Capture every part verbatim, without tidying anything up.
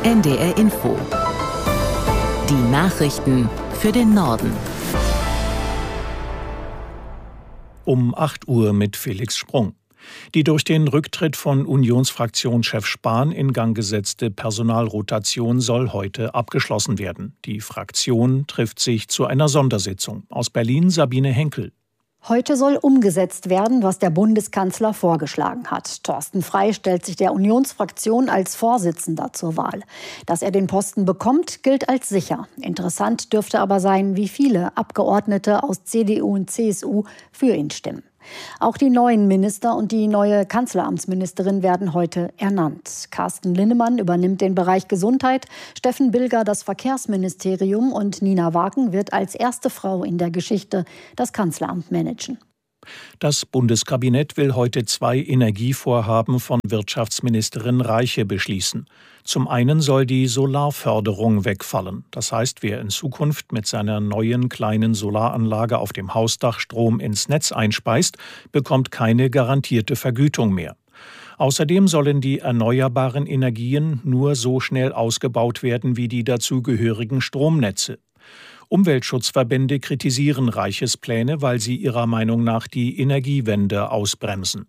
N D R Info. Die Nachrichten für den Norden. Um acht Uhr mit Felix Sprung. Die durch den Rücktritt von Unionsfraktionschef Spahn in Gang gesetzte Personalrotation soll heute abgeschlossen werden. Die Fraktion trifft sich zu einer Sondersitzung. Aus Berlin Sabine Henkel. Heute soll umgesetzt werden, was der Bundeskanzler vorgeschlagen hat. Thorsten Frey stellt sich der Unionsfraktion als Vorsitzender zur Wahl. Dass er den Posten bekommt, gilt als sicher. Interessant dürfte aber sein, wie viele Abgeordnete aus C D U und C S U für ihn stimmen. Auch die neuen Minister und die neue Kanzleramtsministerin werden heute ernannt. Carsten Linnemann übernimmt den Bereich Gesundheit, Steffen Bilger das Verkehrsministerium und Nina Wagen wird als erste Frau in der Geschichte das Kanzleramt managen. Das Bundeskabinett will heute zwei Energievorhaben von Wirtschaftsministerin Reiche beschließen. Zum einen soll die Solarförderung wegfallen. Das heißt, wer in Zukunft mit seiner neuen kleinen Solaranlage auf dem Hausdach Strom ins Netz einspeist, bekommt keine garantierte Vergütung mehr. Außerdem sollen die erneuerbaren Energien nur so schnell ausgebaut werden wie die dazugehörigen Stromnetze. Umweltschutzverbände kritisieren Reiches Pläne, weil sie ihrer Meinung nach die Energiewende ausbremsen.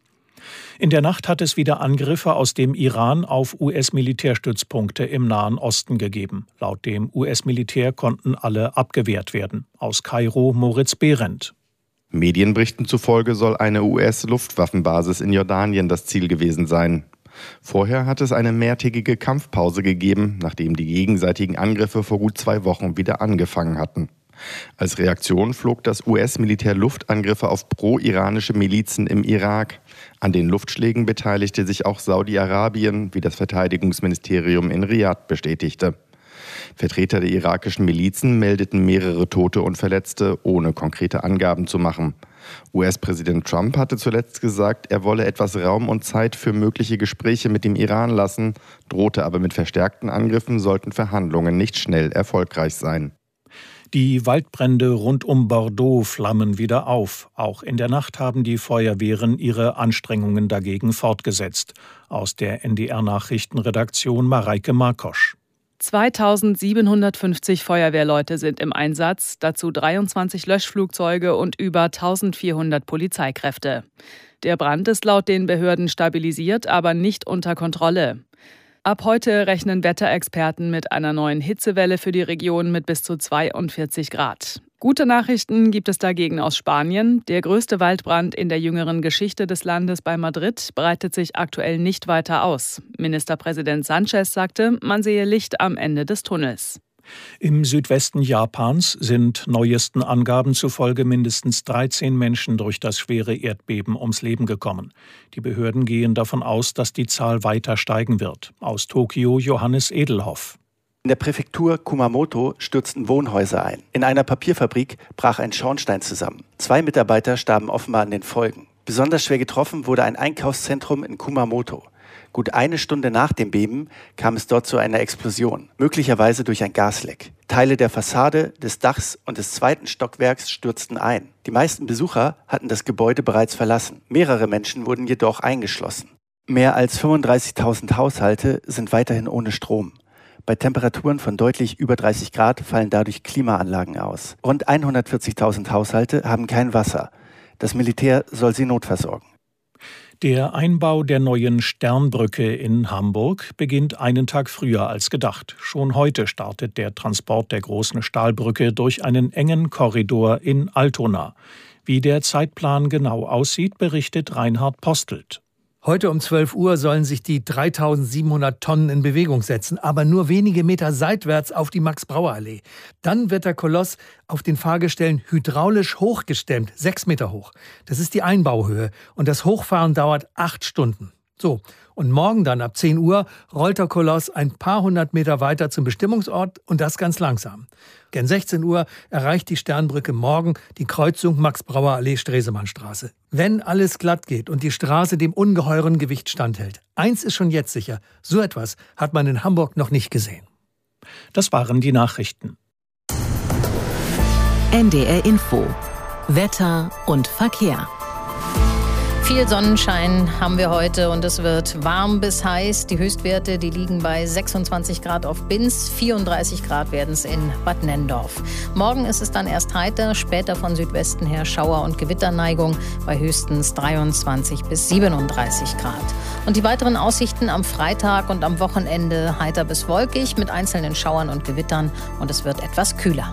In der Nacht hat es wieder Angriffe aus dem Iran auf U S-Militärstützpunkte im Nahen Osten gegeben. Laut dem U S-Militär konnten alle abgewehrt werden. Aus Kairo Moritz Behrendt. Medienberichten zufolge soll eine U S-Luftwaffenbasis in Jordanien das Ziel gewesen sein. Vorher hat es eine mehrtägige Kampfpause gegeben, nachdem die gegenseitigen Angriffe vor gut zwei Wochen wieder angefangen hatten. Als Reaktion flog das U S-Militär Luftangriffe auf pro-iranische Milizen im Irak. An den Luftschlägen beteiligte sich auch Saudi-Arabien, wie das Verteidigungsministerium in Riad bestätigte. Vertreter der irakischen Milizen meldeten mehrere Tote und Verletzte, ohne konkrete Angaben zu machen. U S-Präsident Trump hatte zuletzt gesagt, er wolle etwas Raum und Zeit für mögliche Gespräche mit dem Iran lassen, drohte aber mit verstärkten Angriffen, sollten Verhandlungen nicht schnell erfolgreich sein. Die Waldbrände rund um Bordeaux flammen wieder auf. Auch in der Nacht haben die Feuerwehren ihre Anstrengungen dagegen fortgesetzt. Aus der N D R-Nachrichtenredaktion Mareike Markosch. zweitausendsiebenhundertfünfzig Feuerwehrleute sind im Einsatz, dazu dreiundzwanzig Löschflugzeuge und über eintausendvierhundert Polizeikräfte. Der Brand ist laut den Behörden stabilisiert, aber nicht unter Kontrolle. Ab heute rechnen Wetterexperten mit einer neuen Hitzewelle für die Region mit bis zu zweiundvierzig Grad. Gute Nachrichten gibt es dagegen aus Spanien. Der größte Waldbrand in der jüngeren Geschichte des Landes bei Madrid breitet sich aktuell nicht weiter aus. Ministerpräsident Sánchez sagte, man sehe Licht am Ende des Tunnels. Im Südwesten Japans sind neuesten Angaben zufolge mindestens dreizehn Menschen durch das schwere Erdbeben ums Leben gekommen. Die Behörden gehen davon aus, dass die Zahl weiter steigen wird. Aus Tokio Johannes Edelhoff. In der Präfektur Kumamoto stürzten Wohnhäuser ein. In einer Papierfabrik brach ein Schornstein zusammen. Zwei Mitarbeiter starben offenbar an den Folgen. Besonders schwer getroffen wurde ein Einkaufszentrum in Kumamoto. Gut eine Stunde nach dem Beben kam es dort zu einer Explosion, möglicherweise durch ein Gasleck. Teile der Fassade, des Dachs und des zweiten Stockwerks stürzten ein. Die meisten Besucher hatten das Gebäude bereits verlassen. Mehrere Menschen wurden jedoch eingeschlossen. Mehr als fünfunddreißigtausend Haushalte sind weiterhin ohne Strom. Bei Temperaturen von deutlich über dreißig Grad fallen dadurch Klimaanlagen aus. Rund hundertvierzigtausend Haushalte haben kein Wasser. Das Militär soll sie notversorgen. Der Einbau der neuen Sternbrücke in Hamburg beginnt einen Tag früher als gedacht. Schon heute startet der Transport der großen Stahlbrücke durch einen engen Korridor in Altona. Wie der Zeitplan genau aussieht, berichtet Reinhard Postelt. Heute um zwölf Uhr sollen sich die dreitausendsiebenhundert Tonnen in Bewegung setzen, aber nur wenige Meter seitwärts auf die Max-Brauer-Allee. Dann wird der Koloss auf den Fahrgestellen hydraulisch hochgestemmt, sechs Meter hoch. Das ist die Einbauhöhe und das Hochfahren dauert acht Stunden. So, und morgen dann ab zehn Uhr rollt der Koloss ein paar hundert Meter weiter zum Bestimmungsort und das ganz langsam. Gegen sechzehn Uhr erreicht die Sternbrücke morgen die Kreuzung Max-Brauer-Allee-Stresemannstraße. Wenn alles glatt geht und die Straße dem ungeheuren Gewicht standhält. Eins ist schon jetzt sicher, so etwas hat man in Hamburg noch nicht gesehen. Das waren die Nachrichten. N D R Info. Wetter und Verkehr. Viel Sonnenschein haben wir heute und es wird warm bis heiß. Die Höchstwerte, die liegen bei sechsundzwanzig Grad auf Binz, vierunddreißig Grad werden es in Bad Nenndorf. Morgen ist es dann erst heiter, später von Südwesten her Schauer- und Gewitterneigung bei höchstens dreiundzwanzig bis siebenunddreißig Grad. Und die weiteren Aussichten am Freitag und am Wochenende heiter bis wolkig mit einzelnen Schauern und Gewittern und es wird etwas kühler.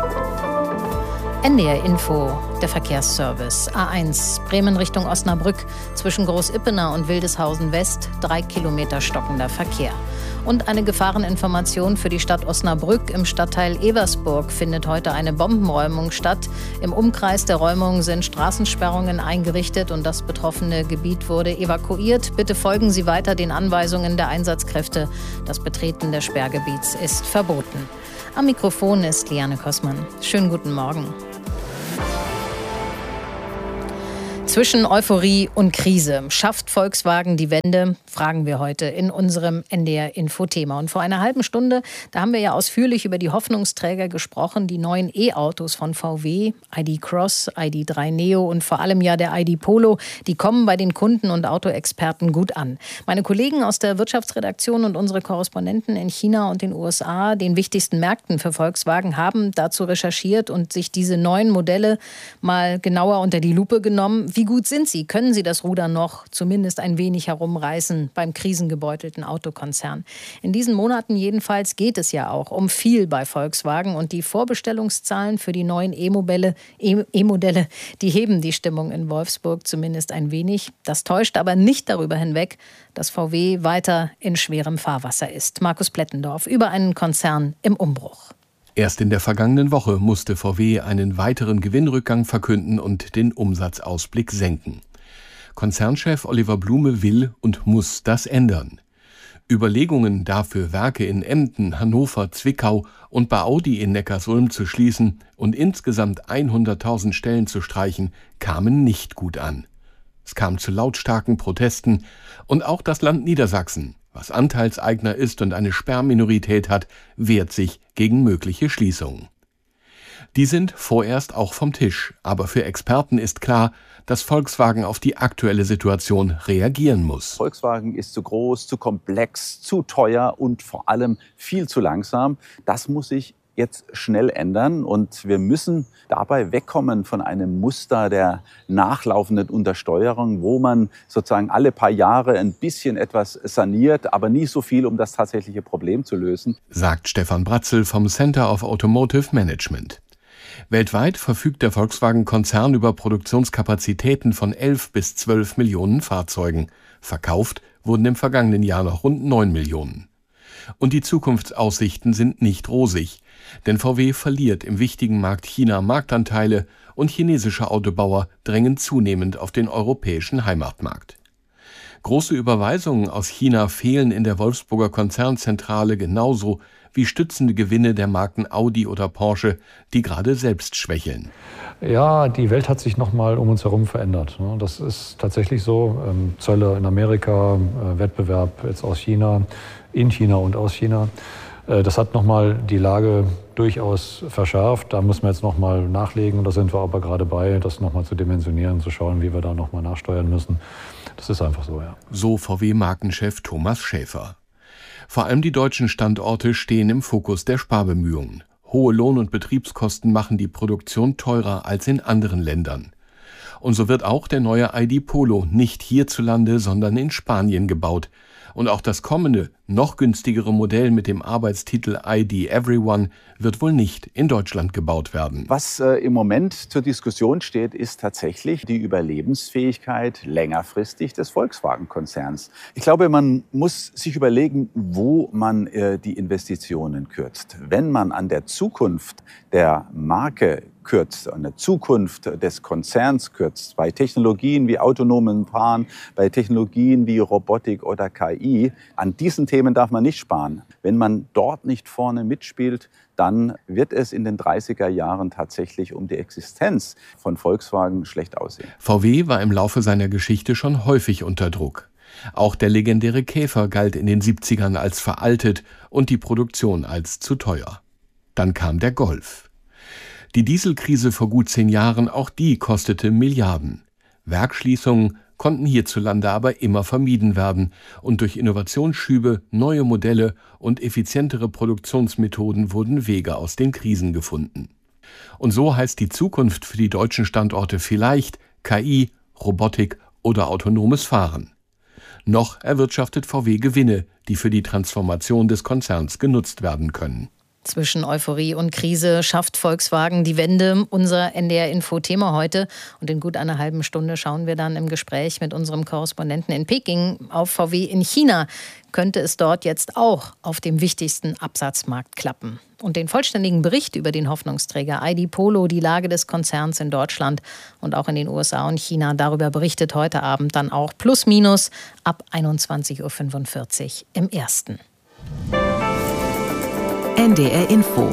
N D R Info, der Verkehrsservice. A eins, Bremen Richtung Osnabrück, zwischen Großippener und Wildeshausen West, drei Kilometer stockender Verkehr. Und eine Gefahreninformation für die Stadt Osnabrück. Im Stadtteil Eversburg findet heute eine Bombenräumung statt. Im Umkreis der Räumung sind Straßensperrungen eingerichtet und das betroffene Gebiet wurde evakuiert. Bitte folgen Sie weiter den Anweisungen der Einsatzkräfte. Das Betreten des Sperrgebiets ist verboten. Am Mikrofon ist Liane Kossmann. Schönen guten Morgen. Zwischen Euphorie und Krise. Schafft Volkswagen die Wende? Fragen wir heute in unserem N D R-Info-Thema. Und vor einer halben Stunde, da haben wir ja ausführlich über die Hoffnungsträger gesprochen, die neuen E-Autos von V W, I D Cross, I D drei Neo und vor allem ja der I D Polo, die kommen bei den Kunden und Autoexperten gut an. Meine Kollegen aus der Wirtschaftsredaktion und unsere Korrespondenten in China und den U S A, den wichtigsten Märkten für Volkswagen, haben dazu recherchiert und sich diese neuen Modelle mal genauer unter die Lupe genommen. Wie gut sind sie? Können sie das Ruder noch zumindest ein wenig herumreißen beim krisengebeutelten Autokonzern? In diesen Monaten jedenfalls geht es ja auch um viel bei Volkswagen und die Vorbestellungszahlen für die neuen E-Modelle, E-Modelle, die heben die Stimmung in Wolfsburg zumindest ein wenig. Das täuscht aber nicht darüber hinweg, dass V W weiter in schwerem Fahrwasser ist. Markus Plettendorf über einen Konzern im Umbruch. Erst in der vergangenen Woche musste V W einen weiteren Gewinnrückgang verkünden und den Umsatzausblick senken. Konzernchef Oliver Blume will und muss das ändern. Überlegungen dafür, Werke in Emden, Hannover, Zwickau und bei Audi in Neckarsulm zu schließen und insgesamt hunderttausend Stellen zu streichen, kamen nicht gut an. Es kam zu lautstarken Protesten und auch das Land Niedersachsen, was Anteilseigner ist und eine Sperrminorität hat, wehrt sich gegen mögliche Schließungen. Die sind vorerst auch vom Tisch, aber für Experten ist klar, dass Volkswagen auf die aktuelle Situation reagieren muss. Volkswagen ist zu groß, zu komplex, zu teuer und vor allem viel zu langsam. Das muss sich jetzt schnell ändern und wir müssen dabei wegkommen von einem Muster der nachlaufenden Untersteuerung, wo man sozusagen alle paar Jahre ein bisschen etwas saniert, aber nie so viel, um das tatsächliche Problem zu lösen. Sagt Stefan Bratzel vom Center of Automotive Management. Weltweit verfügt der Volkswagen-Konzern über Produktionskapazitäten von elf bis zwölf Millionen Fahrzeugen. Verkauft wurden im vergangenen Jahr noch rund neun Millionen. Und die Zukunftsaussichten sind nicht rosig, denn V W verliert im wichtigen Markt China Marktanteile und chinesische Autobauer drängen zunehmend auf den europäischen Heimatmarkt. Große Überweisungen aus China fehlen in der Wolfsburger Konzernzentrale genauso wie stützende Gewinne der Marken Audi oder Porsche, die gerade selbst schwächeln. Ja, die Welt hat sich noch mal um uns herum verändert. Das ist tatsächlich so. Zölle in Amerika, Wettbewerb jetzt aus China, in China und aus China. Das hat noch mal die Lage durchaus verschärft. Da müssen wir jetzt noch mal nachlegen. Da sind wir aber gerade bei, das noch mal zu dimensionieren, zu schauen, wie wir da noch mal nachsteuern müssen. Das ist einfach so, ja. So V W-Markenchef Thomas Schäfer. Vor allem die deutschen Standorte stehen im Fokus der Sparbemühungen. Hohe Lohn- und Betriebskosten machen die Produktion teurer als in anderen Ländern. Und so wird auch der neue I D Polo nicht hierzulande, sondern in Spanien gebaut. Und auch das kommende, noch günstigere Modell mit dem Arbeitstitel I D Everyone wird wohl nicht in Deutschland gebaut werden. Was äh, im Moment zur Diskussion steht, ist tatsächlich die Überlebensfähigkeit längerfristig des Volkswagen-Konzerns. Ich glaube, man muss sich überlegen, wo man äh, die Investitionen kürzt. Wenn man an der Zukunft der Marke kürzt, an der Zukunft des Konzerns kürzt, bei Technologien wie autonomen Fahren, bei Technologien wie Robotik oder K I, an diesen Themen darf man nicht sparen. Wenn man dort nicht vorne mitspielt, dann wird es in den dreißiger Jahren tatsächlich um die Existenz von Volkswagen schlecht aussehen. V W war im Laufe seiner Geschichte schon häufig unter Druck. Auch der legendäre Käfer galt in den siebzigern als veraltet und die Produktion als zu teuer. Dann kam der Golf. Die Dieselkrise vor gut zehn Jahren, auch die kostete Milliarden. Werksschließungen, konnten hierzulande aber immer vermieden werden und durch Innovationsschübe, neue Modelle und effizientere Produktionsmethoden wurden Wege aus den Krisen gefunden. Und so heißt die Zukunft für die deutschen Standorte vielleicht K I, Robotik oder autonomes Fahren. Noch erwirtschaftet V W Gewinne, die für die Transformation des Konzerns genutzt werden können. Zwischen Euphorie und Krise schafft Volkswagen die Wende. Unser N D R-Info-Thema heute. Und in gut einer halben Stunde schauen wir dann im Gespräch mit unserem Korrespondenten in Peking auf V W in China. Könnte es dort jetzt auch auf dem wichtigsten Absatzmarkt klappen? Und den vollständigen Bericht über den Hoffnungsträger I D Polo, die Lage des Konzerns in Deutschland und auch in den U S A und China, darüber berichtet heute Abend dann auch plus minus ab einundzwanzig Uhr fünfundvierzig im Ersten. N D R Info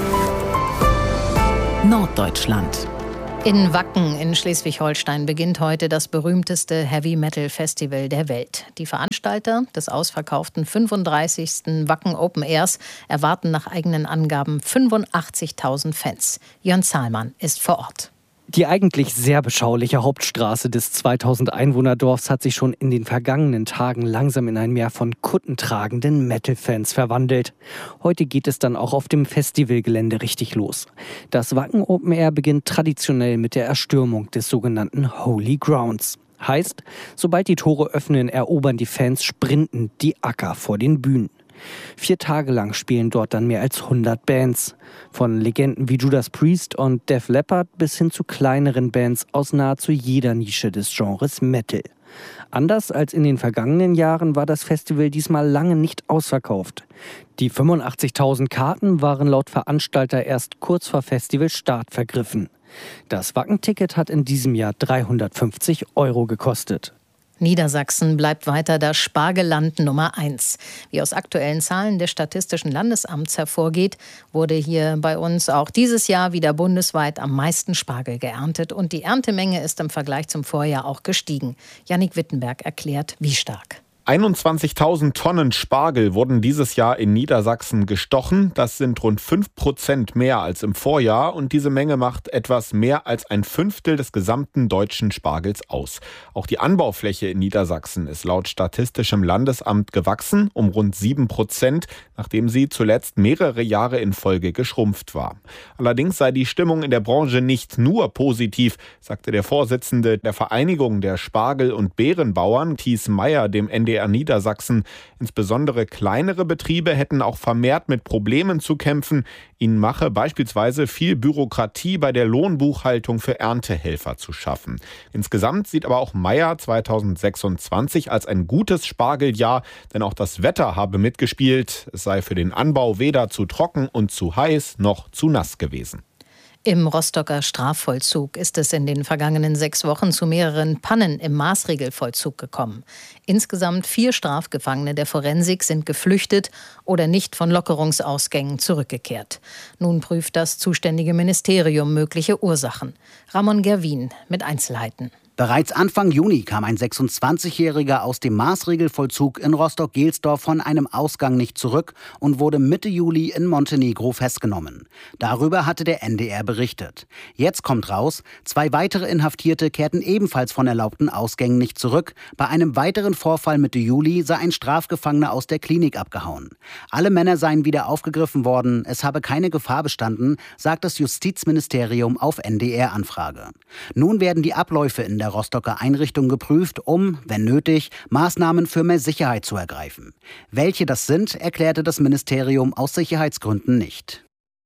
Norddeutschland. In Wacken in Schleswig-Holstein beginnt heute das berühmteste Heavy-Metal-Festival der Welt. Die Veranstalter des ausverkauften fünfunddreißigsten Wacken Open Airs erwarten nach eigenen Angaben fünfundachtzigtausend Fans. Jörn Zahlmann ist vor Ort. Die eigentlich sehr beschauliche Hauptstraße des zweitausend Einwohnerdorfs hat sich schon in den vergangenen Tagen langsam in ein Meer von kuttentragenden Metal-Fans verwandelt. Heute geht es dann auch auf dem Festivalgelände richtig los. Das Wacken Open Air beginnt traditionell mit der Erstürmung des sogenannten Holy Grounds. Heißt, sobald die Tore öffnen, erobern die Fans sprintend die Acker vor den Bühnen. Vier Tage lang spielen dort dann mehr als hundert Bands. Von Legenden wie Judas Priest und Def Leppard bis hin zu kleineren Bands aus nahezu jeder Nische des Genres Metal. Anders als in den vergangenen Jahren war das Festival diesmal lange nicht ausverkauft. Die fünfundachtzigtausend Karten waren laut Veranstalter erst kurz vor Festivalstart vergriffen. Das Wacken-Ticket hat in diesem Jahr dreihundertfünfzig Euro gekostet. Niedersachsen bleibt weiter das Spargelland Nummer eins. Wie aus aktuellen Zahlen des Statistischen Landesamts hervorgeht, wurde hier bei uns auch dieses Jahr wieder bundesweit am meisten Spargel geerntet. Und die Erntemenge ist im Vergleich zum Vorjahr auch gestiegen. Jannik Wittenberg erklärt, wie stark. einundzwanzigtausend Tonnen Spargel wurden dieses Jahr in Niedersachsen gestochen. Das sind rund fünf Prozent mehr als im Vorjahr. Und diese Menge macht etwas mehr als ein Fünftel des gesamten deutschen Spargels aus. Auch die Anbaufläche in Niedersachsen ist laut Statistischem Landesamt gewachsen um rund sieben Prozent, nachdem sie zuletzt mehrere Jahre in Folge geschrumpft war. Allerdings sei die Stimmung in der Branche nicht nur positiv, sagte der Vorsitzende der Vereinigung der Spargel- und Beerenbauern, Thies Meyer, dem N D R Niedersachsen. Insbesondere kleinere Betriebe hätten auch vermehrt mit Problemen zu kämpfen. Ihnen mache beispielsweise viel Bürokratie bei der Lohnbuchhaltung für Erntehelfer zu schaffen. Insgesamt sieht aber auch Meyer zweitausendsechsundzwanzig als ein gutes Spargeljahr, denn auch das Wetter habe mitgespielt. Es sei für den Anbau weder zu trocken und zu heiß noch zu nass gewesen. Im Rostocker Strafvollzug ist es in den vergangenen sechs Wochen zu mehreren Pannen im Maßregelvollzug gekommen. Insgesamt vier Strafgefangene der Forensik sind geflüchtet oder nicht von Lockerungsausgängen zurückgekehrt. Nun prüft das zuständige Ministerium mögliche Ursachen. Ramon Gerwin mit Einzelheiten. Bereits Anfang Juni kam ein sechsundzwanzigjähriger aus dem Maßregelvollzug in Rostock-Gelsdorf von einem Ausgang nicht zurück und wurde Mitte Juli in Montenegro festgenommen. Darüber hatte der N D R berichtet. Jetzt kommt raus, zwei weitere Inhaftierte kehrten ebenfalls von erlaubten Ausgängen nicht zurück. Bei einem weiteren Vorfall Mitte Juli sei ein Strafgefangener aus der Klinik abgehauen. Alle Männer seien wieder aufgegriffen worden, es habe keine Gefahr bestanden, sagt das Justizministerium auf N D R-Anfrage. Nun werden die Abläufe in der der Rostocker Einrichtung geprüft, um, wenn nötig, Maßnahmen für mehr Sicherheit zu ergreifen. Welche das sind, erklärte das Ministerium aus Sicherheitsgründen nicht.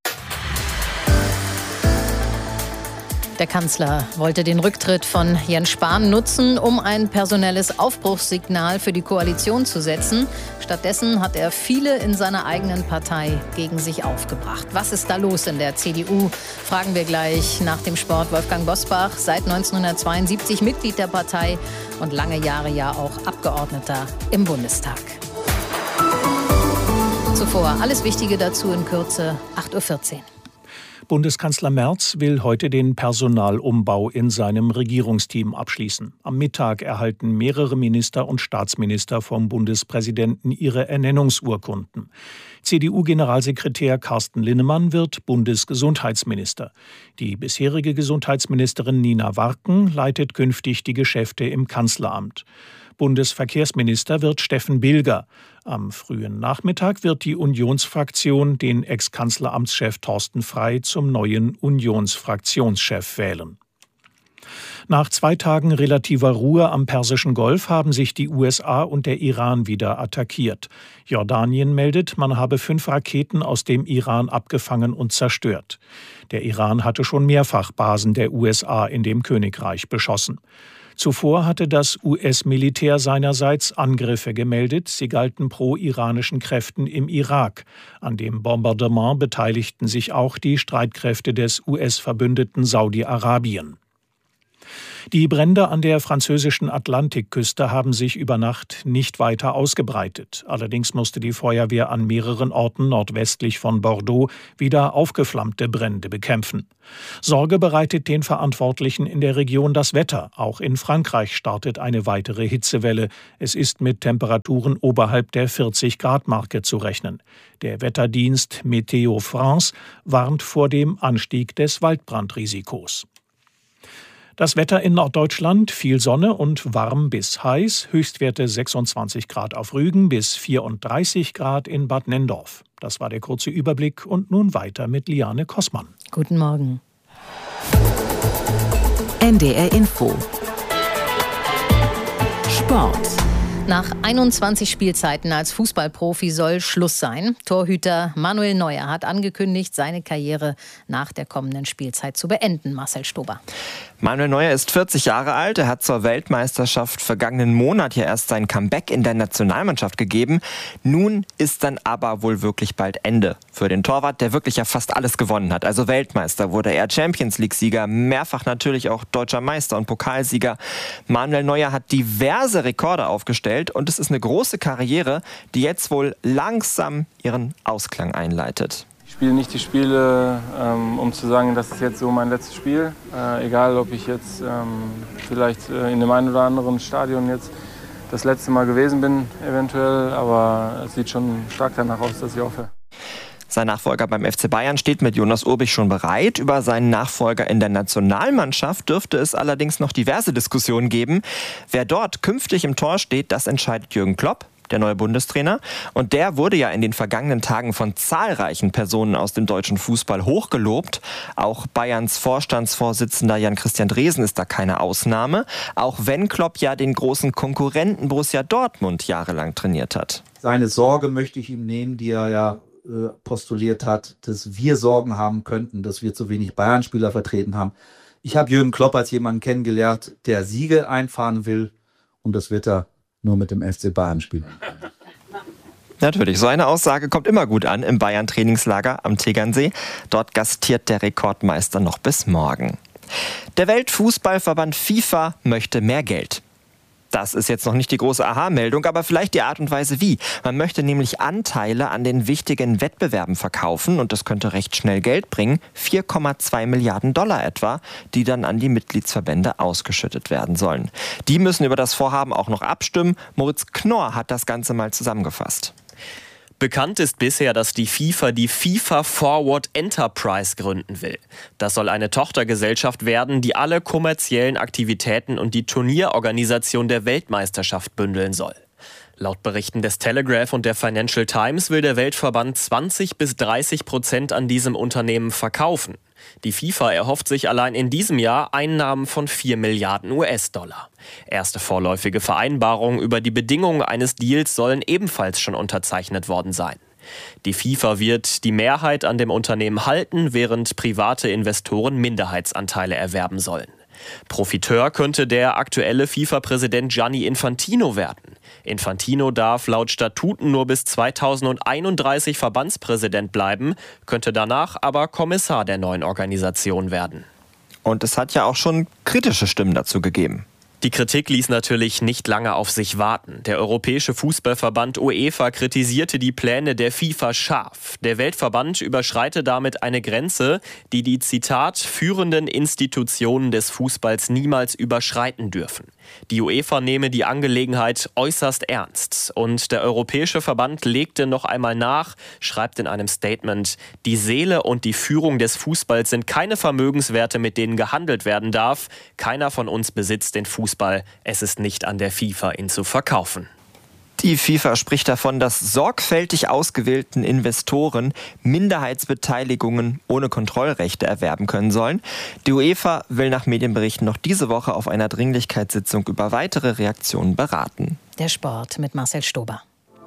Der Kanzler wollte den Rücktritt von Jens Spahn nutzen, um ein personelles Aufbruchssignal für die Koalition zu setzen. Stattdessen hat er viele in seiner eigenen Partei gegen sich aufgebracht. Was ist da los in der C D U? Fragen wir gleich nach dem Sport. Wolfgang Bosbach, seit neunzehnhundertzweiundsiebzig Mitglied der Partei und lange Jahre ja auch Abgeordneter im Bundestag. Zuvor alles Wichtige dazu in Kürze, acht Uhr vierzehn. Bundeskanzler Merz will heute den Personalumbau in seinem Regierungsteam abschließen. Am Mittag erhalten mehrere Minister und Staatsminister vom Bundespräsidenten ihre Ernennungsurkunden. C D U-Generalsekretär Carsten Linnemann wird Bundesgesundheitsminister. Die bisherige Gesundheitsministerin Nina Warken leitet künftig die Geschäfte im Kanzleramt. Bundesverkehrsminister wird Steffen Bilger. Am frühen Nachmittag wird die Unionsfraktion den Ex-Kanzleramtschef Thorsten Frey zum neuen Unionsfraktionschef wählen. Nach zwei Tagen relativer Ruhe am Persischen Golf haben sich die U S A und der Iran wieder attackiert. Jordanien meldet, man habe fünf Raketen aus dem Iran abgefangen und zerstört. Der Iran hatte schon mehrfach Basen der U S A in dem Königreich beschossen. Zuvor hatte das U S-Militär seinerseits Angriffe gemeldet. Sie galten pro-iranischen Kräften im Irak. An dem Bombardement beteiligten sich auch die Streitkräfte des U S-Verbündeten Saudi-Arabien. Die Brände an der französischen Atlantikküste haben sich über Nacht nicht weiter ausgebreitet. Allerdings musste die Feuerwehr an mehreren Orten nordwestlich von Bordeaux wieder aufgeflammte Brände bekämpfen. Sorge bereitet den Verantwortlichen in der Region das Wetter. Auch in Frankreich startet eine weitere Hitzewelle. Es ist mit Temperaturen oberhalb der vierzig-Grad-Marke zu rechnen. Der Wetterdienst Météo France warnt vor dem Anstieg des Waldbrandrisikos. Das Wetter in Norddeutschland, viel Sonne und warm bis heiß, Höchstwerte sechsundzwanzig Grad auf Rügen bis vierunddreißig Grad in Bad Nenndorf. Das war der kurze Überblick und nun weiter mit Liane Kossmann. Guten Morgen. N D R Info. Sport. Nach einundzwanzig Spielzeiten als Fußballprofi soll Schluss sein. Torhüter Manuel Neuer hat angekündigt, seine Karriere nach der kommenden Spielzeit zu beenden. Marcel Stober. Manuel Neuer ist vierzig Jahre alt. Er hat zur Weltmeisterschaft vergangenen Monat ja erst sein Comeback in der Nationalmannschaft gegeben. Nun ist dann aber wohl wirklich bald Ende für den Torwart, der wirklich ja fast alles gewonnen hat. Also Weltmeister wurde er, Champions-League-Sieger, mehrfach natürlich auch deutscher Meister und Pokalsieger. Manuel Neuer hat diverse Rekorde aufgestellt und es ist eine große Karriere, die jetzt wohl langsam ihren Ausklang einleitet. Ich spiele nicht die Spiele, ähm, um zu sagen, das ist jetzt so mein letztes Spiel. Äh, egal, ob ich jetzt ähm, vielleicht äh, in dem einen oder anderen Stadion jetzt das letzte Mal gewesen bin, eventuell. Aber es sieht schon stark danach aus, dass ich aufhöre. Sein Nachfolger beim F C Bayern steht mit Jonas Urbich schon bereit. Über seinen Nachfolger in der Nationalmannschaft dürfte es allerdings noch diverse Diskussionen geben. Wer dort künftig im Tor steht, das entscheidet Jürgen Klopp, der neue Bundestrainer. Und der wurde ja in den vergangenen Tagen von zahlreichen Personen aus dem deutschen Fußball hochgelobt. Auch Bayerns Vorstandsvorsitzender Jan-Christian Dresen ist da keine Ausnahme. Auch wenn Klopp ja den großen Konkurrenten Borussia Dortmund jahrelang trainiert hat. Seine Sorge möchte ich ihm nehmen, die er ja äh, postuliert hat, dass wir Sorgen haben könnten, dass wir zu wenig Bayern-Spieler vertreten haben. Ich habe Jürgen Klopp als jemanden kennengelernt, der Siege einfahren will. Und das wird er nur mit dem F C Bayern spielen. Natürlich, so eine Aussage kommt immer gut an im Bayern-Trainingslager am Tegernsee. Dort gastiert der Rekordmeister noch bis morgen. Der Weltfußballverband FIFA möchte mehr Geld. Das ist jetzt noch nicht die große Aha-Meldung, aber vielleicht die Art und Weise wie. Man möchte nämlich Anteile an den wichtigen Wettbewerben verkaufen und das könnte recht schnell Geld bringen. vier Komma zwei Milliarden Dollar etwa, die dann an die Mitgliedsverbände ausgeschüttet werden sollen. Die müssen über das Vorhaben auch noch abstimmen. Moritz Knorr hat das Ganze mal zusammengefasst. Bekannt ist bisher, dass die FIFA die FIFA Forward Enterprise gründen will. Das soll eine Tochtergesellschaft werden, die alle kommerziellen Aktivitäten und die Turnierorganisation der Weltmeisterschaft bündeln soll. Laut Berichten des Telegraph und der Financial Times will der Weltverband zwanzig bis dreißig Prozent an diesem Unternehmen verkaufen. Die FIFA erhofft sich allein in diesem Jahr Einnahmen von vier Milliarden U S-Dollar. Erste vorläufige Vereinbarungen über die Bedingungen eines Deals sollen ebenfalls schon unterzeichnet worden sein. Die FIFA wird die Mehrheit an dem Unternehmen halten, während private Investoren Minderheitsanteile erwerben sollen. Profiteur könnte der aktuelle FIFA-Präsident Gianni Infantino werden. Infantino darf laut Statuten nur bis zweitausendeinunddreißig Verbandspräsident bleiben, könnte danach aber Kommissar der neuen Organisation werden. Und es hat ja auch schon kritische Stimmen dazu gegeben. Die Kritik ließ natürlich nicht lange auf sich warten. Der Europäische Fußballverband UEFA kritisierte die Pläne der FIFA scharf. Der Weltverband überschreite damit eine Grenze, die die, Zitat, führenden Institutionen des Fußballs niemals überschreiten dürfen. Die UEFA nehme die Angelegenheit äußerst ernst. Und der Europäische Verband legte noch einmal nach, schreibt in einem Statement, die Seele und die Führung des Fußballs sind keine Vermögenswerte, mit denen gehandelt werden darf. Keiner von uns besitzt den Fußball. Es ist nicht an der FIFA, ihn zu verkaufen. Die FIFA spricht davon, dass sorgfältig ausgewählten Investoren Minderheitsbeteiligungen ohne Kontrollrechte erwerben können sollen. Die UEFA will nach Medienberichten noch diese Woche auf einer Dringlichkeitssitzung über weitere Reaktionen beraten. Der Sport mit Marcel Stober.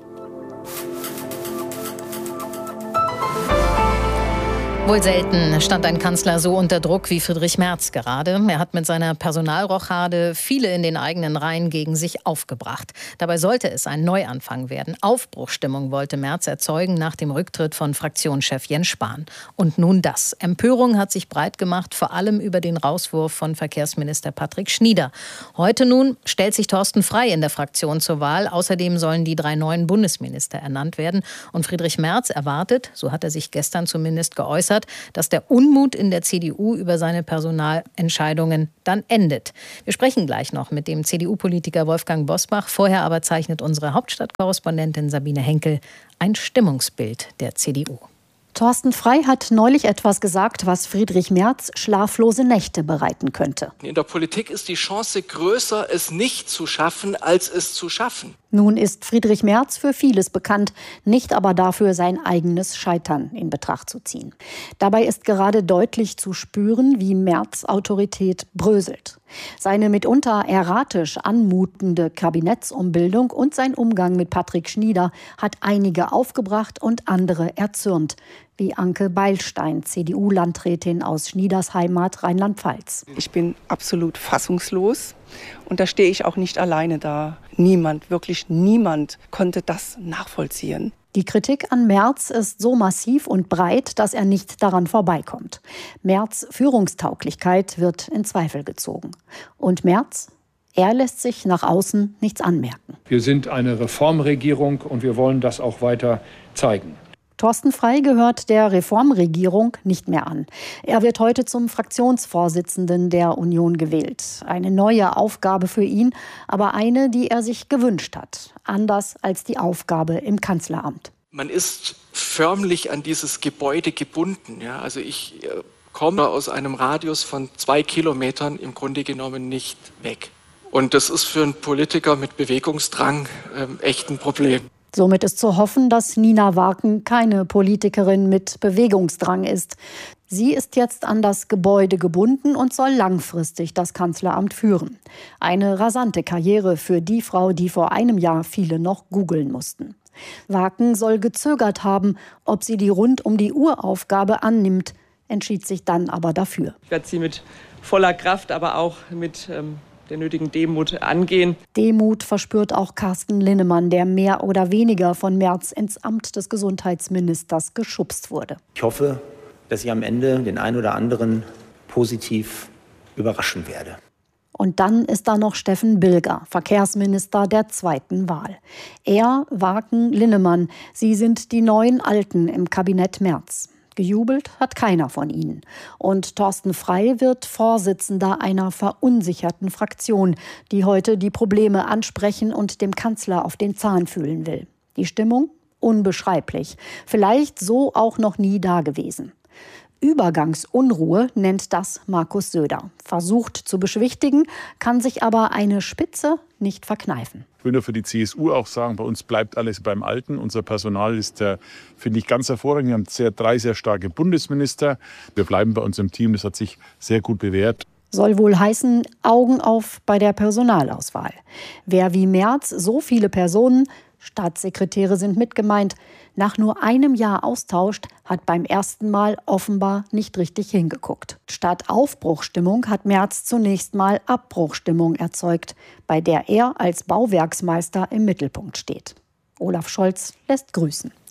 Wohl selten stand ein Kanzler so unter Druck wie Friedrich Merz gerade. Er hat mit seiner Personalrochade viele in den eigenen Reihen gegen sich aufgebracht. Dabei sollte es ein Neuanfang werden. Aufbruchsstimmung wollte Merz erzeugen nach dem Rücktritt von Fraktionschef Jens Spahn. Und nun das. Empörung hat sich breit gemacht, vor allem über den Rauswurf von Verkehrsminister Patrick Schnieder. Heute nun stellt sich Thorsten Frey in der Fraktion zur Wahl. Außerdem sollen die drei neuen Bundesminister ernannt werden. Und Friedrich Merz erwartet, so hat er sich gestern zumindest geäußert, dass der Unmut in der C D U über seine Personalentscheidungen dann endet. Wir sprechen gleich noch mit dem C D U-Politiker Wolfgang Bosbach. Vorher aber zeichnet unsere Hauptstadtkorrespondentin Sabine Henkel ein Stimmungsbild der C D U. Thorsten Frey hat neulich etwas gesagt, was Friedrich Merz schlaflose Nächte bereiten könnte. In der Politik ist die Chance größer, es nicht zu schaffen, als es zu schaffen. Nun ist Friedrich Merz für vieles bekannt, nicht aber dafür, sein eigenes Scheitern in Betracht zu ziehen. Dabei ist gerade deutlich zu spüren, wie Merz' Autorität bröselt. Seine mitunter erratisch anmutende Kabinettsumbildung und sein Umgang mit Patrick Schnieder hat einige aufgebracht und andere erzürnt, wie Anke Beilstein, C D U-Landrätin aus Schnieders Heimat Rheinland-Pfalz. Ich bin absolut fassungslos und da stehe ich auch nicht alleine da. Niemand, wirklich niemand konnte das nachvollziehen. Die Kritik an Merz ist so massiv und breit, dass er nicht daran vorbeikommt. Merz' Führungstauglichkeit wird in Zweifel gezogen. Und Merz? Er lässt sich nach außen nichts anmerken. Wir sind eine Reformregierung und wir wollen das auch weiter zeigen. Thorsten Frey gehört der Reformregierung nicht mehr an. Er wird heute zum Fraktionsvorsitzenden der Union gewählt. Eine neue Aufgabe für ihn, aber eine, die er sich gewünscht hat. Anders als die Aufgabe im Kanzleramt. Man ist förmlich an dieses Gebäude gebunden. Ja, also ich äh, komme aus einem Radius von zwei Kilometern im Grunde genommen nicht weg. Und das ist für einen Politiker mit Bewegungsdrang äh, echt ein Problem. Somit ist zu hoffen, dass Nina Warken keine Politikerin mit Bewegungsdrang ist. Sie ist jetzt an das Gebäude gebunden und soll langfristig das Kanzleramt führen. Eine rasante Karriere für die Frau, die vor einem Jahr viele noch googeln mussten. Warken soll gezögert haben, ob sie die Rund-um-die-Uhr-Aufgabe annimmt, entschied sich dann aber dafür. Ich werde sie mit voller Kraft, aber auch mit ähm der nötigen Demut angehen. Demut verspürt auch Carsten Linnemann, der mehr oder weniger von Merz ins Amt des Gesundheitsministers geschubst wurde. Ich hoffe, dass ich am Ende den einen oder anderen positiv überraschen werde. Und dann ist da noch Steffen Bilger, Verkehrsminister der zweiten Wahl. Er, Warken, Linnemann, sie sind die neuen Alten im Kabinett Merz. Gejubelt hat keiner von ihnen. Und Thorsten Frey wird Vorsitzender einer verunsicherten Fraktion, die heute die Probleme ansprechen und dem Kanzler auf den Zahn fühlen will. Die Stimmung? Unbeschreiblich. Vielleicht so auch noch nie dagewesen. Übergangsunruhe nennt das Markus Söder. Versucht zu beschwichtigen, kann sich aber eine Spitze nicht verkneifen. Ich will nur für die C S U auch sagen, bei uns bleibt alles beim Alten. Unser Personal ist, äh, finde ich, ganz hervorragend. Wir haben sehr, drei sehr starke Bundesminister. Wir bleiben bei uns im Team. Das hat sich sehr gut bewährt. Soll wohl heißen, Augen auf bei der Personalauswahl. Wer wie Merz so viele Personen, Staatssekretäre sind mitgemeint, nach nur einem Jahr austauscht, hat beim ersten Mal offenbar nicht richtig hingeguckt. Statt Aufbruchstimmung hat Merz zunächst mal Abbruchstimmung erzeugt, bei der er als Bauwerksmeister im Mittelpunkt steht. Olaf Scholz lässt grüßen.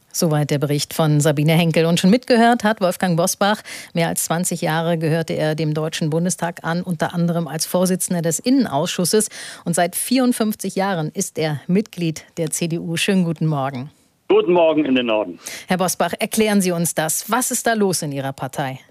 Soweit der Bericht von Sabine Henkel. Und schon mitgehört hat Wolfgang Bosbach. Mehr als zwanzig Jahre gehörte er dem Deutschen Bundestag an, unter anderem als Vorsitzender des Innenausschusses. Und seit vierundfünfzig Jahren ist er Mitglied der C D U. Schönen guten Morgen. Guten Morgen in den Norden. Herr Bosbach, erklären Sie uns das. Was ist da los in Ihrer Partei?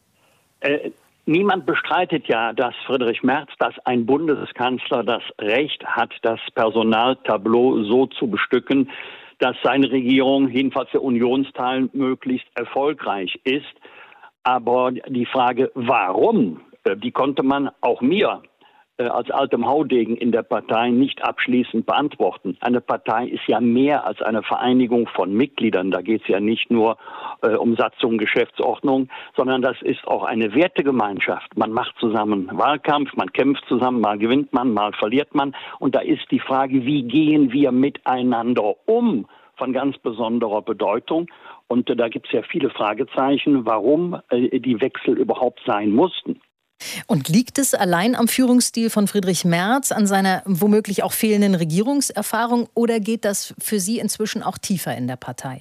Äh, niemand bestreitet ja, dass Friedrich Merz, dass ein Bundeskanzler das Recht hat, das Personaltableau so zu bestücken, dass seine Regierung, jedenfalls der Unionsteil, möglichst erfolgreich ist. Aber die Frage, warum, die konnte man auch mir als altem Haudegen in der Partei nicht abschließend beantworten. Eine Partei ist ja mehr als eine Vereinigung von Mitgliedern. Da geht es ja nicht nur äh, um Satzung, Geschäftsordnung, sondern das ist auch eine Wertegemeinschaft. Man macht zusammen Wahlkampf, man kämpft zusammen, mal gewinnt man, mal verliert man. Und da ist die Frage, wie gehen wir miteinander um, von ganz besonderer Bedeutung. Und äh, da gibt es ja viele Fragezeichen, warum äh, die Wechsel überhaupt sein mussten. Und liegt es allein am Führungsstil von Friedrich Merz, an seiner womöglich auch fehlenden Regierungserfahrung, oder geht das für Sie inzwischen auch tiefer in der Partei?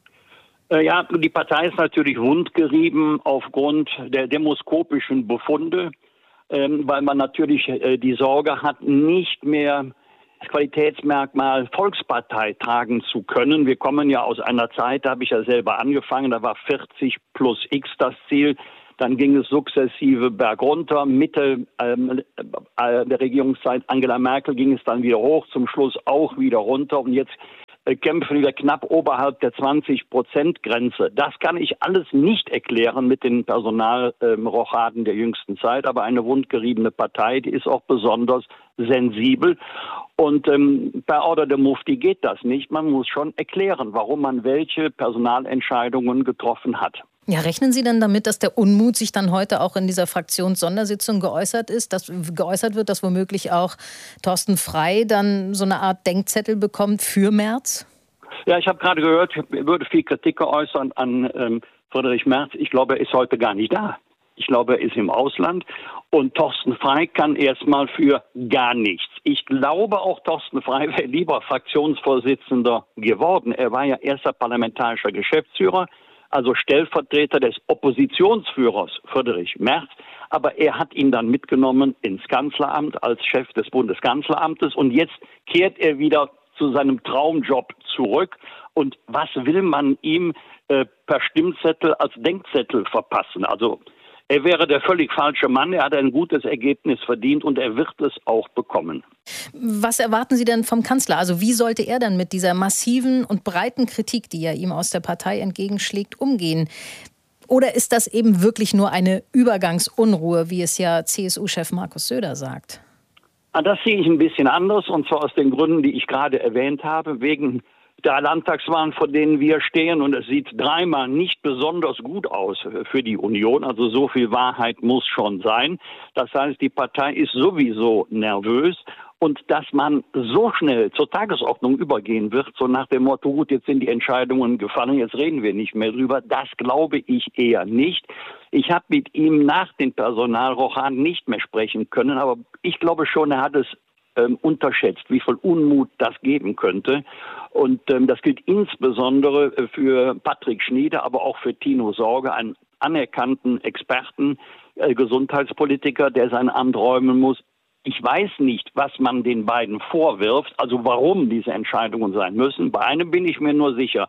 Äh, ja, die Partei ist natürlich wundgerieben aufgrund der demoskopischen Befunde, ähm, weil man natürlich äh, die Sorge hat, nicht mehr das Qualitätsmerkmal Volkspartei tragen zu können. Wir kommen ja aus einer Zeit, da habe ich ja selber angefangen, da war vierzig plus X das Ziel. Dann ging es sukzessive bergunter. Mitte ähm, äh, der Regierungszeit Angela Merkel ging es dann wieder hoch, zum Schluss auch wieder runter. Und jetzt äh, kämpfen wir knapp oberhalb der zwanzig-Prozent-Grenze. Das kann ich alles nicht erklären mit den Personalrochaden ähm, der jüngsten Zeit. Aber eine wundgeriebene Partei, die ist auch besonders sensibel. Und ähm, per Order de Mufti geht das nicht. Man muss schon erklären, warum man welche Personalentscheidungen getroffen hat. Ja, rechnen Sie denn damit, dass der Unmut sich dann heute auch in dieser Fraktionssondersitzung geäußert ist, dass geäußert wird, dass womöglich auch Thorsten Frey dann so eine Art Denkzettel bekommt für Merz? Ja, ich habe gerade gehört, er würde viel Kritik geäußert an ähm, Friedrich Merz. Ich glaube, er ist heute gar nicht da. Ich glaube, er ist im Ausland. Und Thorsten Frey kann erstmal für gar nichts. Ich glaube, auch Thorsten Frey wäre lieber Fraktionsvorsitzender geworden. Er war ja erster parlamentarischer Geschäftsführer, also Stellvertreter des Oppositionsführers Friedrich Merz. Aber er hat ihn dann mitgenommen ins Kanzleramt als Chef des Bundeskanzleramtes. Und jetzt kehrt er wieder zu seinem Traumjob zurück. Und was will man ihm äh, per Stimmzettel als Denkzettel verpassen? Also er wäre der völlig falsche Mann. Er hat ein gutes Ergebnis verdient und er wird es auch bekommen. Was erwarten Sie denn vom Kanzler? Also wie sollte er dann mit dieser massiven und breiten Kritik, die ja ihm aus der Partei entgegenschlägt, umgehen? Oder ist das eben wirklich nur eine Übergangsunruhe, wie es ja C S U-Chef Markus Söder sagt? Das sehe ich ein bisschen anders, und zwar aus den Gründen, die ich gerade erwähnt habe, wegen der Landtagswahlen, vor denen wir stehen. Und es sieht dreimal nicht besonders gut aus für die Union. Also so viel Wahrheit muss schon sein. Das heißt, die Partei ist sowieso nervös. Und dass man so schnell zur Tagesordnung übergehen wird, so nach dem Motto, gut, jetzt sind die Entscheidungen gefallen, jetzt reden wir nicht mehr drüber, das glaube ich eher nicht. Ich habe mit ihm nach den Personalrochaden nicht mehr sprechen können, aber ich glaube schon, er hat es ähm, unterschätzt, wie viel Unmut das geben könnte. Und ähm, das gilt insbesondere für Patrick Schnieder, aber auch für Tino Sorge, einen anerkannten Experten, äh, Gesundheitspolitiker, der sein Amt räumen muss. Ich weiß nicht, was man den beiden vorwirft, also warum diese Entscheidungen sein müssen. Bei einem bin ich mir nur sicher.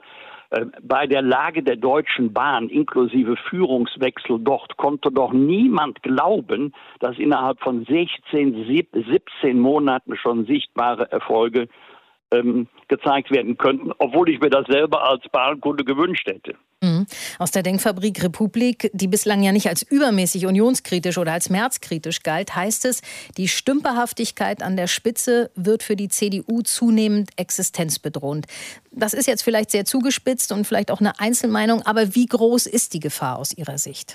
Bei der Lage der Deutschen Bahn inklusive Führungswechsel dort konnte doch niemand glauben, dass innerhalb von sechzehn, siebzehn Monaten schon sichtbare Erfolge ähm, gezeigt werden könnten, obwohl ich mir das selber als Bahnkunde gewünscht hätte. Mhm. Aus der Denkfabrik Republik, die bislang ja nicht als übermäßig unionskritisch oder als märzkritisch galt, heißt es, die Stümperhaftigkeit an der Spitze wird für die C D U zunehmend existenzbedrohend. Das ist jetzt vielleicht sehr zugespitzt und vielleicht auch eine Einzelmeinung, aber wie groß ist die Gefahr aus Ihrer Sicht?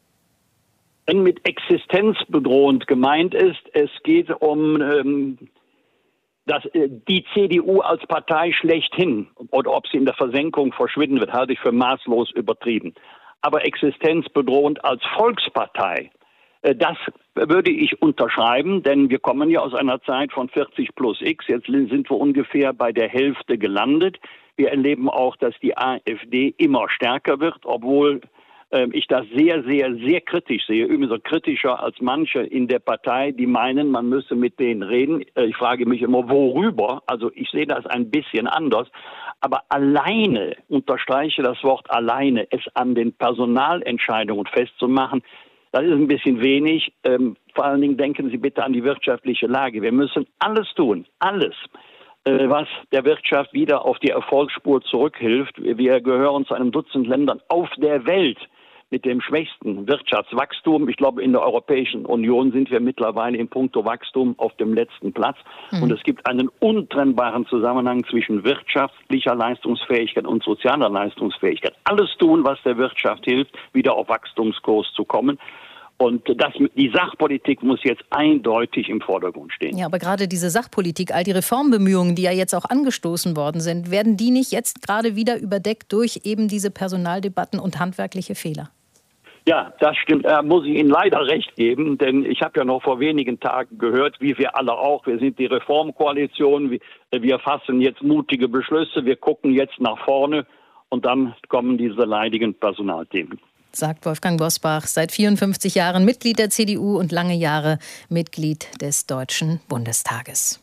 Wenn mit existenzbedrohend gemeint ist, es geht um ähm, dass die C D U als Partei schlechthin, oder ob sie in der Versenkung verschwinden wird, halte ich für maßlos übertrieben. Aber existenzbedrohend als Volkspartei, Das würde ich unterschreiben, denn wir kommen ja aus einer Zeit von vierzig plus X. Jetzt sind wir ungefähr bei der Hälfte gelandet. Wir erleben auch, dass die AfD immer stärker wird, obwohl äh, ich das sehr, sehr, sehr kritisch sehe. Übrigens kritischer als manche in der Partei, die meinen, man müsse mit denen reden. Äh, ich frage mich immer, worüber? Also ich sehe das ein bisschen anders. Aber alleine, unterstreiche das Wort alleine, es an den Personalentscheidungen festzumachen, das ist ein bisschen wenig. Ähm, vor allen Dingen denken Sie bitte an die wirtschaftliche Lage. Wir müssen alles tun, alles, äh, was der Wirtschaft wieder auf die Erfolgsspur zurückhilft. Wir gehören zu einem Dutzend Ländern auf der Welt mit dem schwächsten Wirtschaftswachstum. Ich glaube, in der Europäischen Union sind wir mittlerweile in puncto Wachstum auf dem letzten Platz. Mhm. Und es gibt einen untrennbaren Zusammenhang zwischen wirtschaftlicher Leistungsfähigkeit und sozialer Leistungsfähigkeit. Alles tun, was der Wirtschaft hilft, wieder auf Wachstumskurs zu kommen. Und das, die Sachpolitik muss jetzt eindeutig im Vordergrund stehen. Ja, aber gerade diese Sachpolitik, all die Reformbemühungen, die ja jetzt auch angestoßen worden sind, werden die nicht jetzt gerade wieder überdeckt durch eben diese Personaldebatten und handwerkliche Fehler? Ja, das stimmt. Da muss ich Ihnen leider recht geben, denn ich habe ja noch vor wenigen Tagen gehört, wie wir alle auch, wir sind die Reformkoalition, wir fassen jetzt mutige Beschlüsse, wir gucken jetzt nach vorne und dann kommen diese leidigen Personalthemen. Sagt Wolfgang Bosbach, seit vierundfünfzig Jahren Mitglied der C D U und lange Jahre Mitglied des Deutschen Bundestages.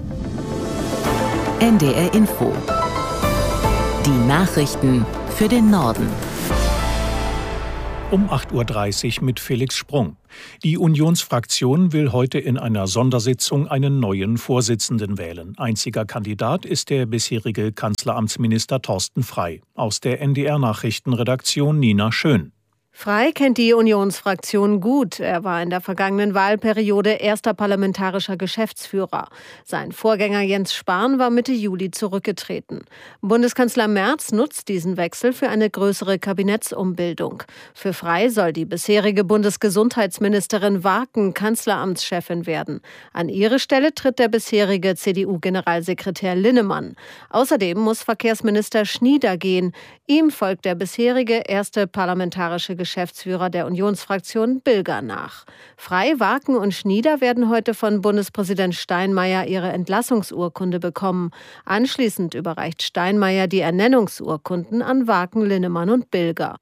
N D R Info. Die Nachrichten für den Norden. Um acht Uhr dreißig mit Felix Sprung. Die Unionsfraktion will heute in einer Sondersitzung einen neuen Vorsitzenden wählen. Einziger Kandidat ist der bisherige Kanzleramtsminister Thorsten Frey. Aus der N D R-Nachrichtenredaktion Nina Schön. Frey kennt die Unionsfraktion gut. Er war in der vergangenen Wahlperiode erster parlamentarischer Geschäftsführer. Sein Vorgänger Jens Spahn war Mitte Juli zurückgetreten. Bundeskanzler Merz nutzt diesen Wechsel für eine größere Kabinettsumbildung. Für Frey soll die bisherige Bundesgesundheitsministerin Waaken Kanzleramtschefin werden. An ihre Stelle tritt der bisherige C D U-Generalsekretär Linnemann. Außerdem muss Verkehrsminister Schnieder gehen. Ihm folgt der bisherige erste parlamentarische Geschäftsführer der Unionsfraktion Bilger nach. Frey, Waaken und Schnieder werden heute von Bundespräsident Steinmeier ihre Entlassungsurkunde bekommen. Anschließend überreicht Steinmeier die Ernennungsurkunden an Waaken, Linnemann und Bilger.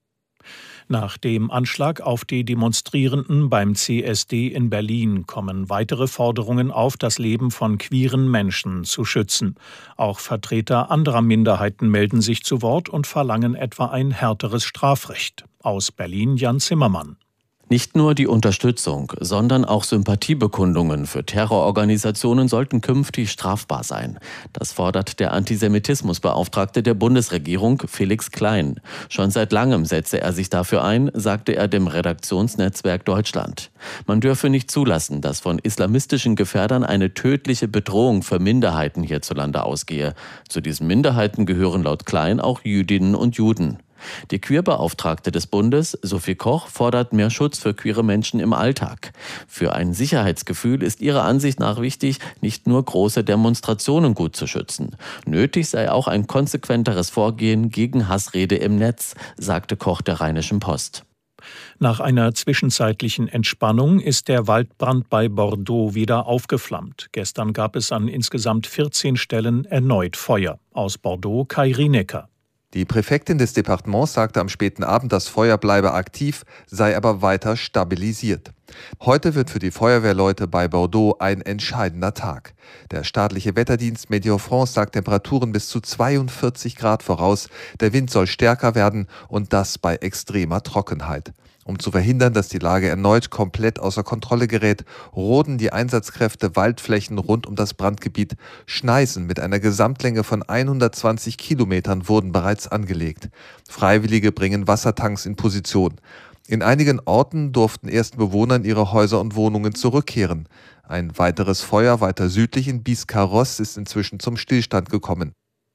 Nach dem Anschlag auf die Demonstrierenden beim C S D in Berlin kommen weitere Forderungen auf, das Leben von queeren Menschen zu schützen. Auch Vertreter anderer Minderheiten melden sich zu Wort und verlangen etwa ein härteres Strafrecht. Aus Berlin Jan Zimmermann. Nicht nur die Unterstützung, sondern auch Sympathiebekundungen für Terrororganisationen sollten künftig strafbar sein. Das fordert der Antisemitismusbeauftragte der Bundesregierung, Felix Klein. Schon seit langem setze er sich dafür ein, sagte er dem Redaktionsnetzwerk Deutschland. Man dürfe nicht zulassen, dass von islamistischen Gefährdern eine tödliche Bedrohung für Minderheiten hierzulande ausgehe. Zu diesen Minderheiten gehören laut Klein auch Jüdinnen und Juden. Die Queerbeauftragte des Bundes, Sophie Koch, fordert mehr Schutz für queere Menschen im Alltag. Für ein Sicherheitsgefühl ist ihrer Ansicht nach wichtig, nicht nur große Demonstrationen gut zu schützen. Nötig sei auch ein konsequenteres Vorgehen gegen Hassrede im Netz, sagte Koch der Rheinischen Post. Nach einer zwischenzeitlichen Entspannung ist der Waldbrand bei Bordeaux wieder aufgeflammt. Gestern gab es an insgesamt vierzehn Stellen erneut Feuer. Aus Bordeaux Kai Rienecker. Die Präfektin des Departements sagte am späten Abend, das Feuer bleibe aktiv, sei aber weiter stabilisiert. Heute wird für die Feuerwehrleute bei Bordeaux ein entscheidender Tag. Der staatliche Wetterdienst Météo France sagt Temperaturen bis zu zweiundvierzig Grad voraus. Der Wind soll stärker werden und das bei extremer Trockenheit. Um zu verhindern, dass die Lage erneut komplett außer Kontrolle gerät, roden die Einsatzkräfte Waldflächen rund um das Brandgebiet. Schneisen mit einer Gesamtlänge von hundertzwanzig Kilometern wurden bereits angelegt. Freiwillige bringen Wassertanks in Position. In einigen Orten durften ersten Bewohnern ihre Häuser und Wohnungen zurückkehren. Ein weiteres Feuer weiter südlich in Biscarrosse ist inzwischen zum Stillstand gekommen.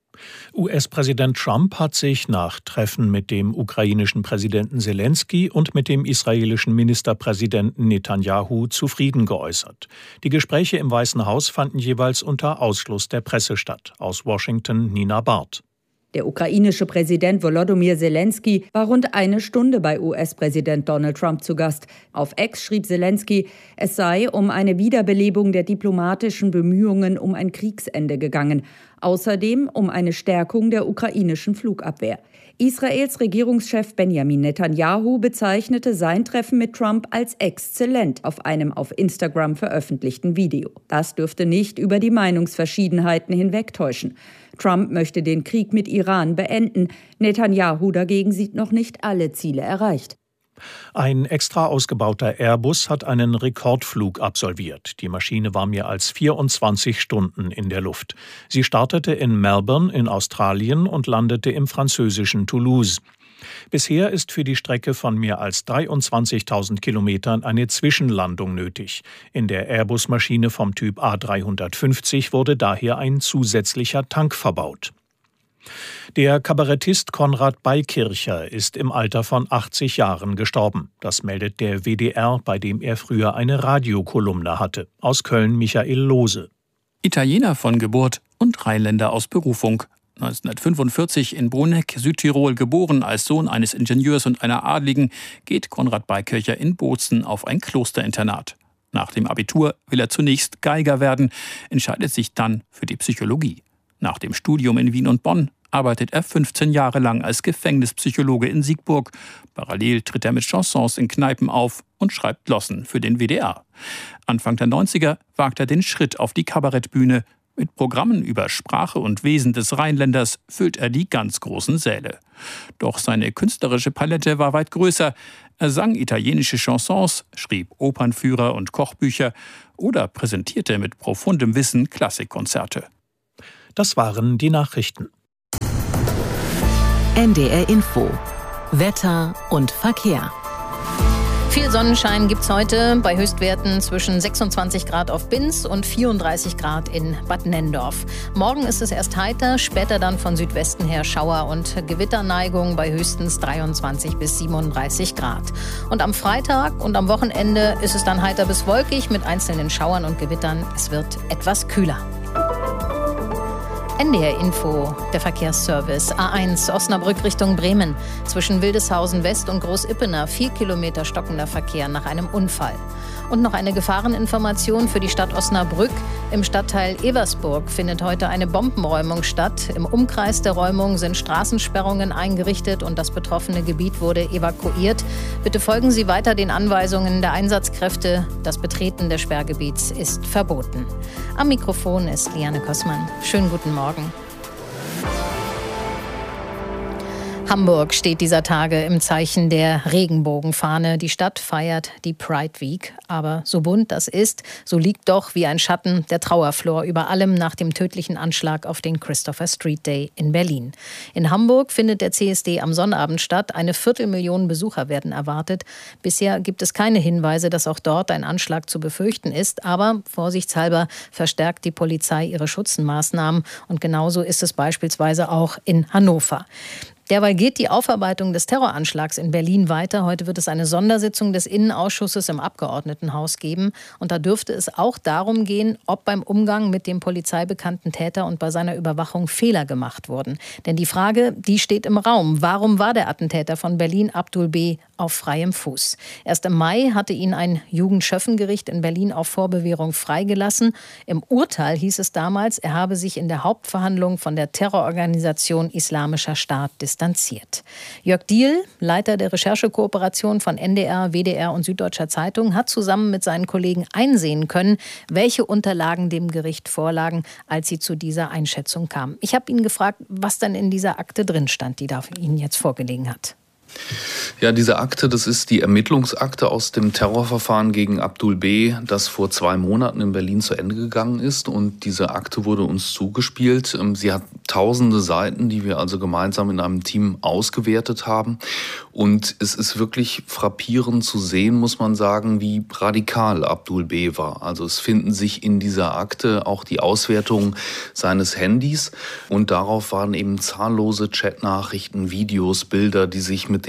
U S-Präsident Trump hat sich nach Treffen mit dem ukrainischen Präsidenten Selensky und mit dem israelischen Ministerpräsidenten Netanyahu zufrieden geäußert. Die Gespräche im Weißen Haus fanden jeweils unter Ausschluss der Presse statt. Aus Washington Nina Barth. Der ukrainische Präsident Volodymyr Zelensky war rund eine Stunde bei U S-Präsident Donald Trump zu Gast. Auf X schrieb Zelensky, es sei um eine Wiederbelebung der diplomatischen Bemühungen um ein Kriegsende gegangen. Außerdem um eine Stärkung der ukrainischen Flugabwehr. Israels Regierungschef Benjamin Netanyahu bezeichnete sein Treffen mit Trump als exzellent auf einem auf Instagram veröffentlichten Video. Das dürfte nicht über die Meinungsverschiedenheiten hinwegtäuschen. Trump möchte den Krieg mit Iran beenden. Netanyahu dagegen sieht noch nicht alle Ziele erreicht. Ein extra ausgebauter Airbus hat einen Rekordflug absolviert. Die Maschine war mehr als vierundzwanzig Stunden in der Luft. Sie startete in Melbourne in Australien und landete im französischen Toulouse. Bisher ist für die Strecke von mehr als dreiundzwanzigtausend Kilometern eine Zwischenlandung nötig. In der Airbus-Maschine vom Typ A dreihundertfünfzig wurde daher ein zusätzlicher Tank verbaut. Der Kabarettist Konrad Beikircher ist im Alter von achtzig Jahren gestorben. Das meldet der W D R, bei dem er früher eine Radiokolumne hatte. Aus Köln Michael Lohse. Italiener von Geburt und Rheinländer aus Berufung. neunzehnhundertfünfundvierzig in Bruneck, Südtirol, geboren als Sohn eines Ingenieurs und einer Adligen, geht Konrad Beikircher in Bozen auf ein Klosterinternat. Nach dem Abitur will er zunächst Geiger werden, entscheidet sich dann für die Psychologie. Nach dem Studium in Wien und Bonn arbeitet er fünfzehn Jahre lang als Gefängnispsychologe in Siegburg. Parallel tritt er mit Chansons in Kneipen auf und schreibt Glossen für den W D R. Anfang der neunziger wagt er den Schritt auf die Kabarettbühne. Mit Programmen über Sprache und Wesen des Rheinländers füllt er die ganz großen Säle. Doch seine künstlerische Palette war weit größer. Er sang italienische Chansons, schrieb Opernführer und Kochbücher oder präsentierte mit profundem Wissen Klassikkonzerte. Das waren die Nachrichten. N D R Info. Wetter und Verkehr. Viel Sonnenschein gibt's heute bei Höchstwerten zwischen sechsundzwanzig Grad auf Binz und vierunddreißig Grad in Bad Nenndorf. Morgen ist es erst heiter, später dann von Südwesten her Schauer und Gewitterneigung bei höchstens dreiundzwanzig bis siebenunddreißig Grad. Und am Freitag und am Wochenende ist es dann heiter bis wolkig mit einzelnen Schauern und Gewittern. Es wird etwas kühler. N D R Info, der Verkehrsservice. A eins Osnabrück Richtung Bremen. Zwischen Wildeshausen West und Großippener vier Kilometer stockender Verkehr nach einem Unfall. Und noch eine Gefahreninformation für die Stadt Osnabrück. Im Stadtteil Eversburg findet heute eine Bombenräumung statt. Im Umkreis der Räumung sind Straßensperrungen eingerichtet und das betroffene Gebiet wurde evakuiert. Bitte folgen Sie weiter den Anweisungen der Einsatzkräfte. Das Betreten des Sperrgebiets ist verboten. Am Mikrofon ist Liane Kossmann. Schönen guten Morgen. Hamburg steht dieser Tage im Zeichen der Regenbogenfahne. Die Stadt feiert die Pride Week. Aber so bunt das ist, so liegt doch wie ein Schatten der Trauerflor über allem nach dem tödlichen Anschlag auf den Christopher Street Day in Berlin. In Hamburg findet der C S D am Sonnabend statt. Eine Viertelmillion Besucher werden erwartet. Bisher gibt es keine Hinweise, dass auch dort ein Anschlag zu befürchten ist. Aber vorsichtshalber verstärkt die Polizei ihre Schutzmaßnahmen. Und genauso ist es beispielsweise auch in Hannover. Derweil geht die Aufarbeitung des Terroranschlags in Berlin weiter. Heute wird es eine Sondersitzung des Innenausschusses im Abgeordnetenhaus geben. Und da dürfte es auch darum gehen, ob beim Umgang mit dem polizeibekannten Täter und bei seiner Überwachung Fehler gemacht wurden. Denn die Frage, die steht im Raum. Warum war der Attentäter von Berlin, Abdul B., auf freiem Fuß? Erst im Mai hatte ihn ein Jugendschöffengericht in Berlin auf Vorbewährung freigelassen. Im Urteil hieß es damals, er habe sich in der Hauptverhandlung von der Terrororganisation Islamischer Staat distanziert. Jörg Diehl, Leiter der Recherchekooperation von N D R, W D R und Süddeutscher Zeitung, hat zusammen mit seinen Kollegen einsehen können, welche Unterlagen dem Gericht vorlagen, als sie zu dieser Einschätzung kamen. Ich habe ihn gefragt, was dann in dieser Akte drin stand, die da Ihnen jetzt vorgelegen hat. Ja, diese Akte, das ist die Ermittlungsakte aus dem Terrorverfahren gegen Abdul B., das vor zwei Monaten in Berlin zu Ende gegangen ist. Und diese Akte wurde uns zugespielt. Sie hat tausende Seiten, die wir also gemeinsam in einem Team ausgewertet haben. Und es ist wirklich frappierend zu sehen, muss man sagen, wie radikal Abdul B. war. Also es finden sich in dieser Akte auch die Auswertungen seines Handys. Und darauf waren eben zahllose Chatnachrichten, Videos, Bilder, die sich mit dem I S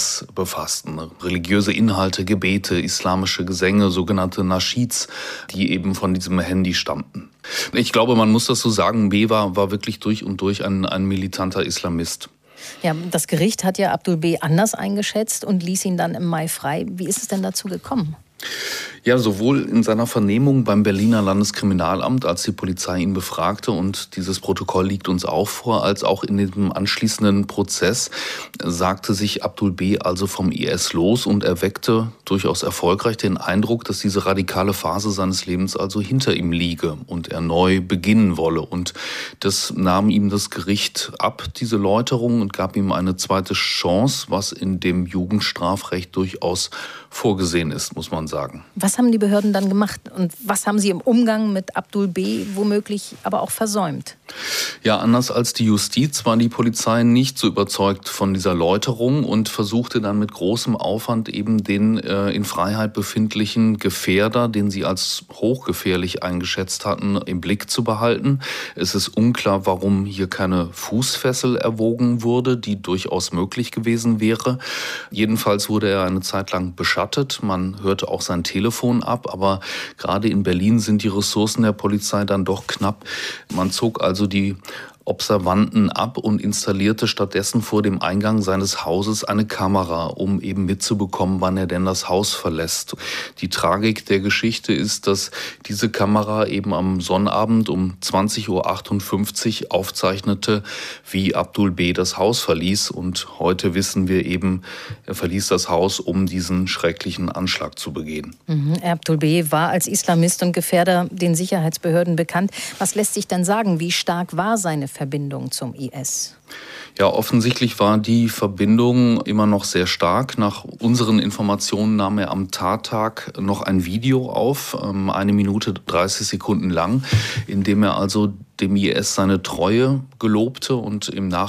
S befassten. Religiöse Inhalte, Gebete, islamische Gesänge, sogenannte Naschids, die eben von diesem Handy stammten. Ich glaube, man muss das so sagen, B. war, war wirklich durch und durch ein, ein militanter Islamist. Ja, das Gericht hat ja Abdul B. anders eingeschätzt und ließ ihn dann im Mai frei. Wie ist es denn dazu gekommen? Ja, sowohl in seiner Vernehmung beim Berliner Landeskriminalamt, als die Polizei ihn befragte, und dieses Protokoll liegt uns auch vor, als auch in dem anschließenden Prozess sagte sich Abdul B. also vom I S los und erweckte durchaus erfolgreich den Eindruck, dass diese radikale Phase seines Lebens also hinter ihm liege und er neu beginnen wolle. Und das nahm ihm das Gericht ab, diese Läuterung, und gab ihm eine zweite Chance, was in dem Jugendstrafrecht durchaus vorgesehen ist, muss man sagen. Was haben die Behörden dann gemacht und was haben sie im Umgang mit Abdul B. womöglich aber auch versäumt? Ja, anders als die Justiz war die Polizei nicht so überzeugt von dieser Läuterung und versuchte dann mit großem Aufwand eben den äh, in Freiheit befindlichen Gefährder, den sie als hochgefährlich eingeschätzt hatten, im Blick zu behalten. Es ist unklar, warum hier keine Fußfessel erwogen wurde, die durchaus möglich gewesen wäre. Jedenfalls wurde er eine Zeit lang beschattet. Man hörte auch sein Telefon ab, aber gerade in Berlin sind die Ressourcen der Polizei dann doch knapp. Man zog also die Observanten ab und installierte stattdessen vor dem Eingang seines Hauses eine Kamera, um eben mitzubekommen, wann er denn das Haus verlässt. Die Tragik der Geschichte ist, dass diese Kamera eben am Sonnabend um zwanzig Uhr achtundfünfzig aufzeichnete, wie Abdul B. das Haus verließ. Und heute wissen wir eben, er verließ das Haus, um diesen schrecklichen Anschlag zu begehen. Mhm. Abdul B. war als Islamist und Gefährder den Sicherheitsbehörden bekannt. Was lässt sich denn sagen? Wie stark war seine Verbindung zum I S? Ja, offensichtlich war die Verbindung immer noch sehr stark. Nach unseren Informationen nahm er am Tattag noch ein Video auf, eine Minute dreißig Sekunden lang, in dem er also dem I S seine Treue gelobte und im Nachhinein